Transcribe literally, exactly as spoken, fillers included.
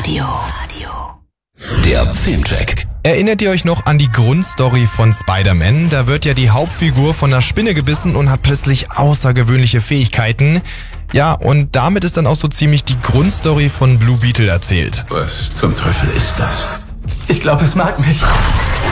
Radio. Der Filmcheck. Erinnert ihr euch noch an die Grundstory von Spider-Man? Da wird ja die Hauptfigur von einer Spinne gebissen und hat plötzlich außergewöhnliche Fähigkeiten. Ja, und damit ist dann auch so ziemlich die Grundstory von Blue Beetle erzählt. Was zum Teufel ist das? Ich glaube, es mag mich.